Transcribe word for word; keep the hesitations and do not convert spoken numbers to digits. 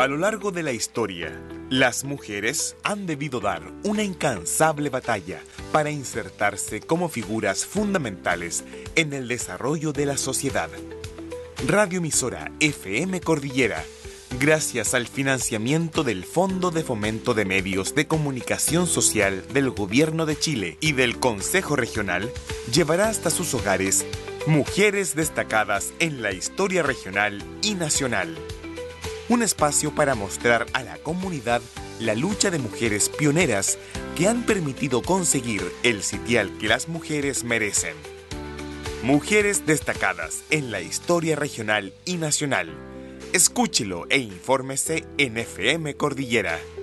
A lo largo de la historia, las mujeres han debido dar una incansable batalla para insertarse como figuras fundamentales en el desarrollo de la sociedad. Radioemisora F M Cordillera, gracias al financiamiento del Fondo de Fomento de Medios de Comunicación Social del Gobierno de Chile y del Consejo Regional, llevará hasta sus hogares mujeres destacadas en la historia regional y nacional. Un espacio para mostrar a la comunidad la lucha de mujeres pioneras que han permitido conseguir el sitial que las mujeres merecen. Mujeres destacadas en la historia regional y nacional. Escúchelo e infórmese en F M Cordillera.